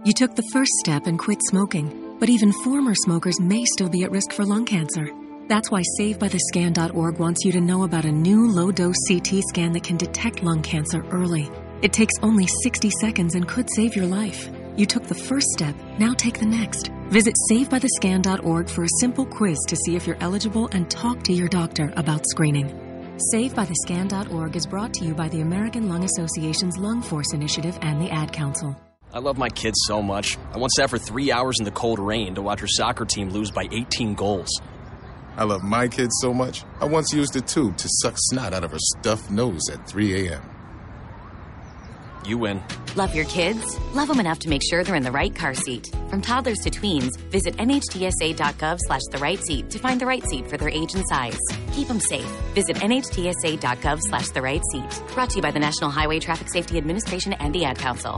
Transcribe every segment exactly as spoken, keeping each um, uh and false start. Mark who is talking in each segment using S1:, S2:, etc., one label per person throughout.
S1: You took the first step and quit smoking, but even former smokers may still be at risk for lung cancer. That's why save by the scan dot org wants you to know about a new low-dose C T scan that can detect lung cancer early. It takes only sixty seconds and could save your life. You took the first step, now take the next. Visit save by the scan dot org for a simple quiz to see if you're eligible and talk to your doctor about screening. save by the scan dot org is brought to you by the American Lung Association's Lung Force Initiative and the Ad Council.
S2: I love my kids so much. I once sat for three hours in the cold rain to watch her soccer team lose by eighteen goals.
S3: I love my kids so much, I once used a tube to suck snot out of her stuffed nose at three a.m.
S2: You win.
S4: Love your kids? Love them enough to make sure they're in the right car seat. From toddlers to tweens, visit N H T S A dot gov slash the right seat to find the right seat for their age and size. Keep them safe. Visit N H T S A dot gov slash the right seat. Brought to you by the National Highway Traffic Safety Administration and the Ad Council.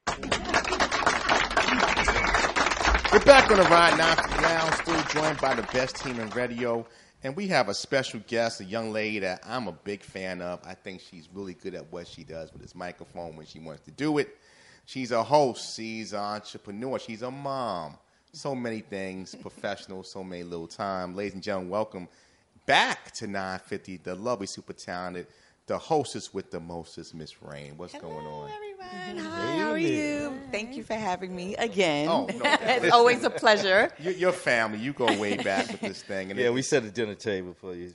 S5: We're back on the Ride nine fifty Lounge, still joined by the best team in radio. And we have a special guest, a young lady that I'm a big fan of. I think she's really good at what she does with this microphone when she wants to do it. She's a host. She's an entrepreneur. She's a mom. So many things, professional, so many little time. Ladies and gentlemen, welcome back to nine fifty, the lovely, super talented, the hostess with the mostest, Miss Rain. What's
S6: Hello,
S5: going on?
S6: everyone. Hi, how are you? Thank you for having me again.
S5: Oh, no,
S6: it's always a pleasure.
S5: Your, your family, you go way back with this thing. And
S7: yeah,
S5: it,
S7: we set a dinner table for you.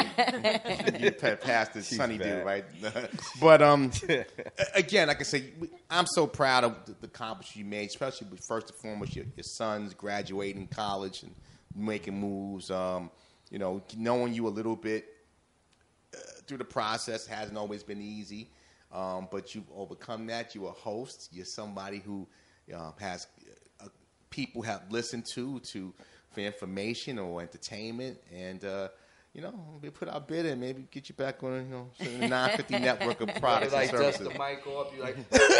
S5: you passed this sunny dude, right? But um, again, like I say, I'm so proud of the, the accomplishments you made, especially with first and foremost your, your sons graduating college and making moves. Um, you know, knowing you a little bit uh, through the process hasn't always been easy. Um, but you've overcome that. You're a host. You're somebody who uh, has uh, people have listened to to for information or entertainment, and uh, you know, we put our bid in, maybe get you back on, you know, the nine fifty network of products
S7: like
S5: and services.
S7: dust the mic off, you like.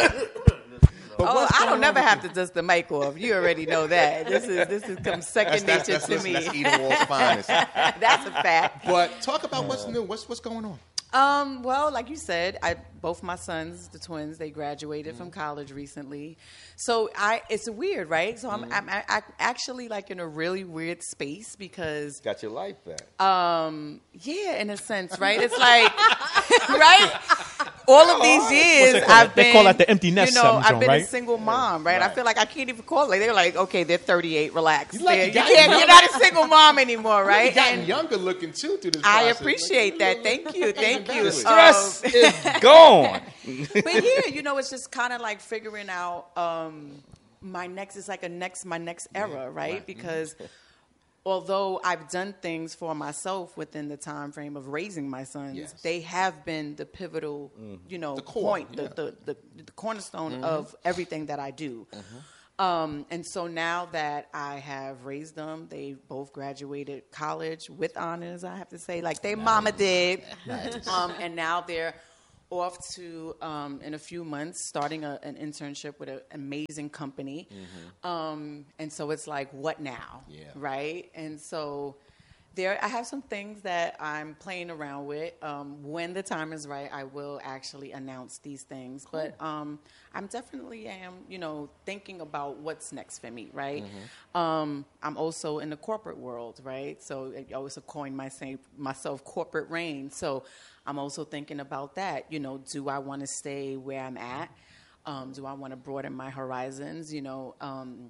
S6: Oh, I don't never have to dust the mic off. You already know that. This is this is come second
S5: that's,
S6: nature
S5: that's,
S6: to
S5: that's,
S6: me.
S5: That's Eden Wall's finest.
S6: That's a fact.
S5: But talk about what's new. What's what's going on?
S6: Um, well, like you said, I both my sons, the twins, they graduated mm-hmm. from college recently. So I, it's weird, right? So I'm, mm-hmm. I'm, I'm, I'm actually like in a really weird space because
S7: got your life back.
S6: Um, yeah, in a sense, right? It's like, right? All of these years, I've been.
S8: They call that the empty nest.
S6: You know,
S8: syndrome,
S6: I've been
S8: right?
S6: a single mom, right?
S5: Right.
S6: I feel like I can't even call it. Like, they're like, okay, they're thirty-eight, relax.
S5: You like
S6: They're-
S5: you
S6: you
S5: got
S6: can't,
S5: young-
S6: you're not a single mom anymore, right?
S5: You've gotten
S6: And
S5: younger looking too through this
S6: I
S5: process.
S6: appreciate that. Thank you, thank you.
S5: The
S7: Stress
S6: Um,
S7: is gone.
S6: but yeah, you know, it's just kind of like figuring out um, my next. It's like a next, my next era,
S5: Yeah,
S6: right?
S5: right.
S6: Because although I've done things for myself within the time frame of raising my sons,
S5: Yes.
S6: they have been the pivotal, you know,
S5: The core,
S6: point,
S5: yeah.
S6: the, the, the the cornerstone
S5: Mm-hmm.
S6: of everything that I do. Um, and so now that I have raised them, they both graduated college with honors, I have to say, like their mama did. Um, and now they're off to, um, in a few months, starting a, an internship with an amazing company.
S5: Mm-hmm.
S6: Um, and so it's like, what now?
S5: Yeah.
S6: Right? And so there, I have some things that I'm playing around with. Um, when the time is right, I will actually announce these things. But um, I'm definitely am, you know, thinking about what's next for me, right?
S5: Mm-hmm.
S6: Um, I'm also in the corporate world, right? So I always coin myself, myself corporate reign. So I'm also thinking about that. You know, do I want to stay where I'm at? Um, do I want to broaden my horizons? You know, um,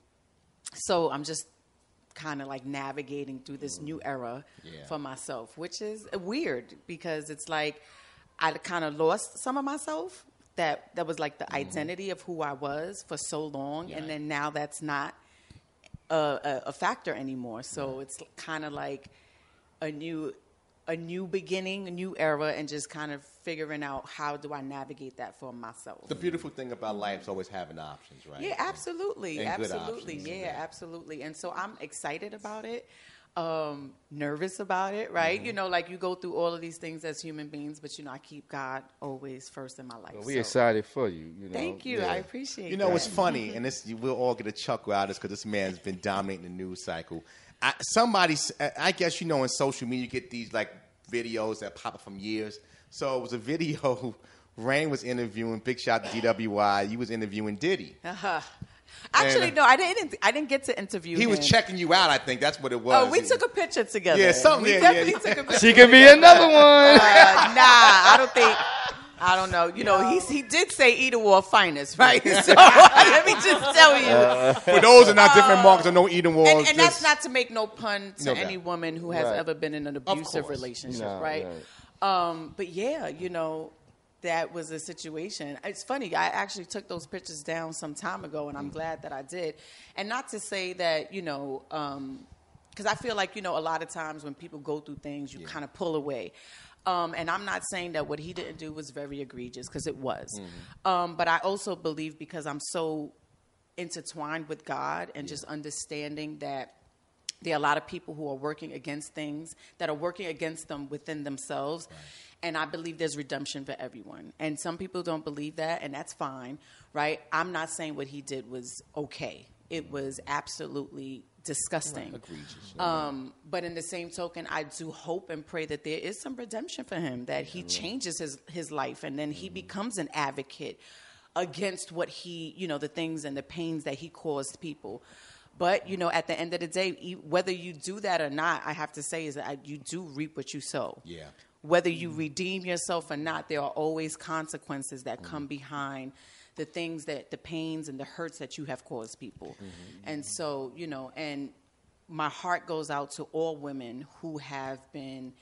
S6: so I'm just kind of like navigating through this new era
S5: Yeah.
S6: for myself, which is weird because it's like I kind of lost some of myself. That that was like the identity of who I was for so long,
S5: Yeah.
S6: and then now that's not a, a, a factor anymore. So it's kind of like a new a new beginning, a new era, and just kind of figuring out how do I navigate that for myself.
S5: The beautiful thing about life is always having options, right?
S6: Yeah, absolutely,
S5: And good
S6: absolutely,
S5: options,
S6: yeah,
S5: yeah.
S6: absolutely. And so I'm excited about it, um, nervous about it, right?
S5: Mm-hmm.
S6: You know, like you go through all of these things as human beings, but you know, I keep God always first in my life.
S7: Well, we
S6: so.
S7: excited for you. You know.
S6: Thank you,
S7: Yeah.
S6: I appreciate.
S5: You know,
S6: that.
S5: it's funny, and this you will all get a chuckle out of this because this man's been dominating the news cycle. I, somebody, s- I guess you know, in social media, you get these like videos that pop up from years. So it was a video. Rain was interviewing Big Shot to D W I. You was interviewing Diddy.
S6: Uh-huh. Actually,
S5: And,
S6: no, I didn't. I didn't get to interview
S5: He
S6: him.
S5: was checking you out. I think that's what it was.
S6: Oh, we took a picture together.
S5: Yeah, something.
S6: We
S5: yeah,
S6: definitely
S5: yeah.
S6: took a picture.
S7: She could be another one.
S6: Uh, nah, I don't think. I don't know. You know, he he did say Eat War finest, right? So let me just tell you.
S7: Uh,
S5: For those are not different marks or no Eden walls.
S6: and and that's not to make no pun to
S5: No
S6: any
S5: doubt.
S6: woman who has
S7: Right.
S6: ever been in an abusive
S5: course.
S6: relationship,
S7: No,
S6: right?
S7: right.
S6: Um, but yeah, you know, that was a situation. It's funny. I actually took those pictures down some time ago, and I'm glad that I did. And not to say that, you know, because I feel like, you know, a lot of times when people go through things, you kind of pull away. Um, and I'm not saying that what he didn't do was very egregious, because it was.
S5: Mm-hmm.
S6: Um, but I also believe, because I'm so intertwined with God and just understanding that there are a lot of people who are working against things, that are working against them within themselves. Right. And I believe there's redemption for everyone. And some people don't believe that, and that's fine, right? I'm not saying what he did was okay. It was absolutely disgusting.
S5: Right. Egregious.
S6: Um, but in the same token, I do hope and pray that there is some redemption for him, that he changes his, his life, and then he becomes an advocate against what he, you know, the things and the pains that he caused people. But, you know, at the end of the day, e- whether you do that or not, I have to say is that I, you do reap what you sow.
S5: Yeah.
S6: Whether you redeem yourself or not, there are always consequences that come behind the things that, the pains and the hurts that you have caused people. And so, you know, and my heart goes out to all women who have been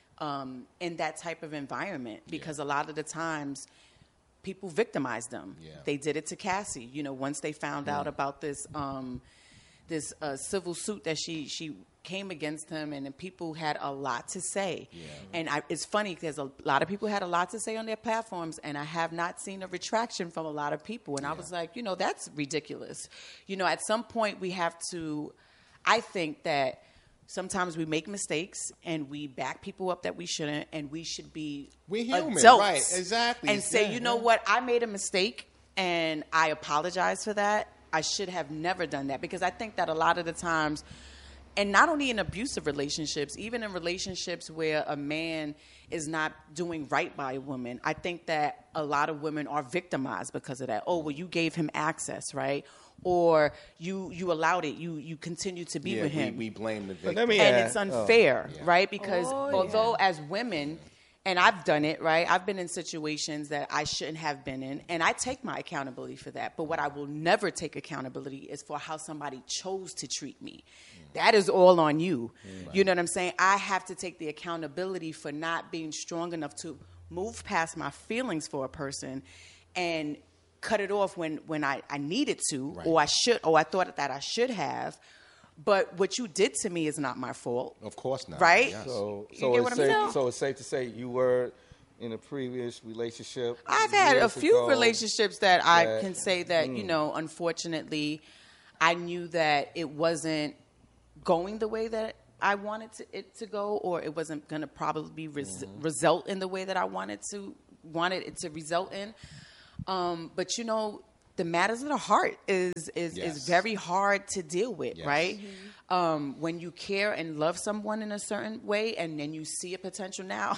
S6: um, in that type of environment, because a lot of the times people victimize them.
S5: Yeah.
S6: They did it to Cassie. You know, once they found out about this um, this uh, civil suit that she she came against him, and then people had a lot to say. Yeah. And I, it's funny because a lot of people had a lot to say on their platforms, and I have not seen a retraction from a lot of people. And yeah. I was like, you know, that's ridiculous. You know, at some point we have to, I think that sometimes we make mistakes and we back people up that we shouldn't, and we should be
S5: We're human,
S6: adults,
S5: right, exactly.
S6: and say,
S5: Yeah,
S6: you know
S5: yeah.
S6: what, I made a mistake and I apologize for that. I should have never done that, because I think that a lot of the times, and not only in abusive relationships, even in relationships where a man is not doing right by a woman, I think that a lot of women are victimized because of that. Oh, well, you gave him access, right? Or you you allowed it. You you continue to be
S5: Yeah,
S6: with him.
S5: we, we blame the
S7: But
S5: victim.
S7: let me
S6: And
S7: add-
S6: it's unfair,
S5: Oh. Yeah.
S6: right? Because
S8: Oh,
S6: although as women, and I've done it, right? I've been in situations that I shouldn't have been in, and I take my accountability for that. But what I will never take accountability is for how somebody chose to treat me. That is all on you. You know what I'm saying? I have to take the accountability for not being strong enough to move past my feelings for a person and cut it off when, when I, I needed to,
S5: Right.
S6: or I should, or I thought that I should have. But what you did to me is not my fault.
S5: Of course not.
S6: Right?
S5: Yes.
S7: So,
S6: You
S7: so
S6: get
S7: it's
S6: what I'm
S7: safe.
S6: saying?
S7: So it's safe to say you were in a previous relationship.
S6: I've had a
S7: years
S6: few
S7: ago.
S6: relationships that I
S7: that-
S6: can say that,
S5: Mm.
S6: you know, unfortunately, I knew that it wasn't going the way that I wanted to, it to go, or it wasn't going to probably res-
S5: Mm-hmm.
S6: result in the way that I wanted to wanted it to result in. Um, but you know, the matters of the heart is is,
S5: Yes.
S6: is very hard to deal with,
S5: Yes.
S6: right? Um, when you care and love someone in a certain way, and then you see a potential now.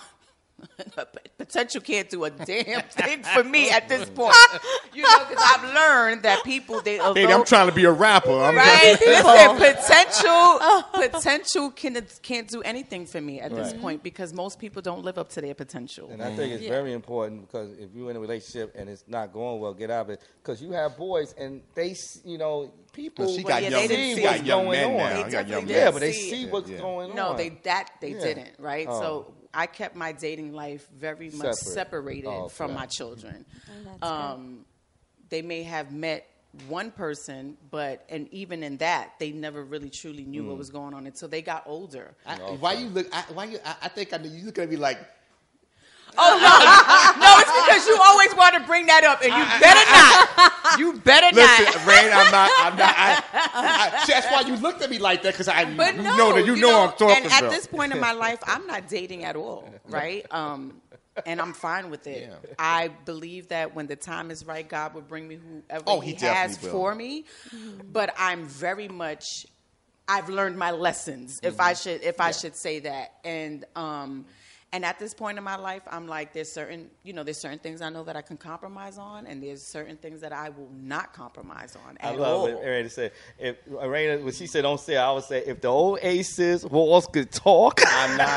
S6: Potential can't do a damn thing for me at this point, you know, because I've learned that people they.
S5: Hey,
S6: although-
S5: I'm trying to be a rapper. I'm
S6: Right?
S5: just-
S6: Listen, potential potential can can't do anything for me at this
S7: Right.
S6: point, because most people don't live up to their potential.
S7: And I think it's
S8: Yeah.
S7: very important, because if you're in a relationship and it's not going well, get out of it. Because you have boys and they, s- you know, people.
S5: Well, she
S6: Well,
S5: got
S6: yeah,
S5: young,
S6: they didn't
S5: she
S6: see
S5: got
S6: what's
S5: young
S7: going
S5: men
S7: on.
S5: now.
S6: They
S5: You got young
S6: definitely
S5: men.
S7: yeah, but they
S6: see
S7: see
S6: it.
S7: what's
S5: Yeah.
S7: going on.
S6: No, they that they
S7: Yeah.
S6: didn't, right?
S7: Oh.
S6: So I kept my dating life very much
S7: Separate.
S6: separated
S7: Oh,
S6: from
S7: okay.
S6: my children.
S8: Oh, that's
S6: Um, they may have met one person, but and even in that, they never really truly knew
S7: Mm.
S6: what was going on until they got older.
S5: I, why you look? I, why you? I, I think I know you look at me like.
S6: Oh no, no, it's because you always want to bring that up, and you better not. You better
S5: Listen,
S6: not.
S5: Rain, I'm not. I'm not. I, I, that's why you looked at me like that, because I
S6: But
S5: you
S6: no,
S5: know that you, know, I'm talking
S6: and
S5: about.
S6: at this point in my life, I'm not dating at all, right? Um, and I'm fine with it.
S5: Yeah.
S6: I believe that when the time is right, God will bring me whoever
S5: Oh,
S6: He,
S5: he
S6: has
S5: definitely will.
S6: for me. But I'm very much. I've learned my lessons, if I should, if I should say that, and um, And at this point in my life, I'm like, there's certain, you know, there's certain things I know that I can compromise on, and there's certain things that I will not compromise on at
S7: I love
S6: all.
S7: what Arena said. If Arena, when she said don't say, I would say, if the old aces walls could talk,
S5: I'm not.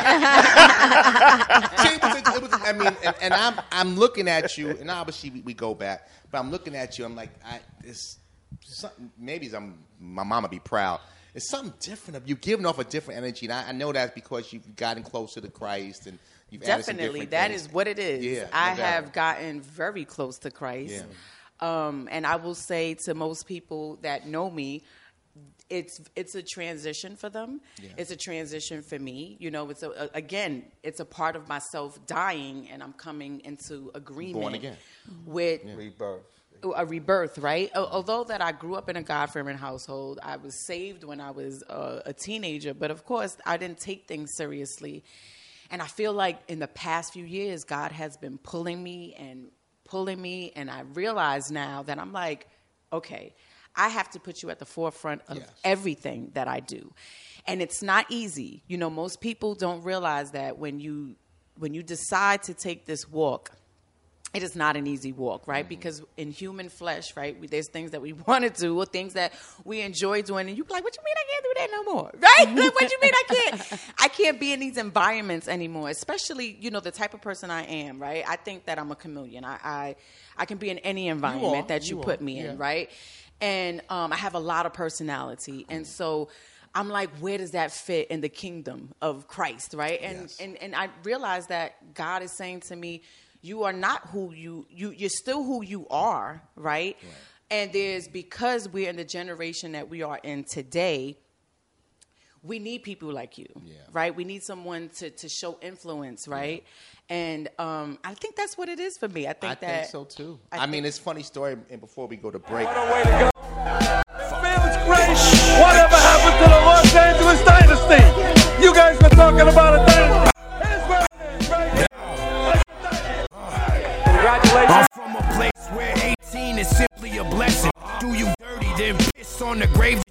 S5: See, it was, it was, I mean, and, and I'm I'm looking at you, and obviously we, we go back, but I'm looking at you. I'm like, I this something. Maybe I'm my mama be proud. It's something different. You're giving off a different energy, and I, I know that's because you've gotten closer to Christ, and you've added some
S6: Definitely,
S5: different
S6: that
S5: things.
S6: is what it is.
S5: Yeah, no
S6: I
S5: doubt.
S6: have gotten very close to Christ,
S5: Yeah.
S6: um, and I will say to most people that know me, it's it's a transition for them.
S5: Yeah.
S6: It's a transition for me. You know, it's a, a, again, it's a part of myself dying, and I'm coming into agreement
S5: Born again.
S6: with
S7: rebirth.
S6: a rebirth, right? Although that I grew up in a God-fearing household, I was saved when I was uh, a teenager, but of course, I didn't take things seriously. And I feel like in the past few years, God has been pulling me and pulling me, and I realize now that I'm like, okay, I have to put you at the forefront of
S5: Yes.
S6: everything that I do. And it's not easy. You know, most people don't realize that when you when you decide to take this walk, it is not an easy walk, right? Mm-hmm. Because in human flesh, right, we, there's things that we want to do or things that we enjoy doing, and you be like, what you mean I can't do that no more, right? Like, what you mean I can't? I can't be in these environments anymore, especially, you know, the type of person I am, right? I think that I'm a chameleon. I I, I can be in any environment
S5: are.
S6: that you,
S5: You
S6: put
S5: are.
S6: me in,
S5: Yeah.
S6: right? And um, I have a lot of personality, and so I'm like, where does that fit in the kingdom of Christ, right? And
S5: Yes.
S6: and and I realize that God is saying to me, you are not who you, you, you're still who you are, right? right? And there's, because we're in the generation that we are in today, we need people like you,
S5: Yeah.
S6: right? We need someone to, to show influence, right? Yeah. And um, I think that's what it is for me. I think
S5: I
S6: that.
S5: think so too.
S6: I
S5: I,
S6: think-
S5: mean, it's a funny story. And before we go to break,
S8: What a way to go. Feels great. Whatever happened to the Los Angeles Dynasty? You guys been talking about a dynasty. Here's where it is, right? Congratulations.
S9: I'm from a place where eighteen is simply a blessing. Do you dirty, then piss on the grave.